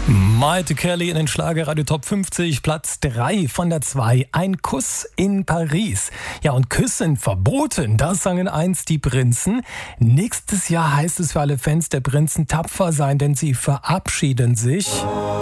Maite Kelly in den Schlagerradio Top 50, Platz 3 von der 2. Ein Kuss in Paris. Ja, und Küssen verboten, das sangen einst die Prinzen. Nächstes Jahr heißt es für alle Fans der Prinzen tapfer sein, denn sie verabschieden sich.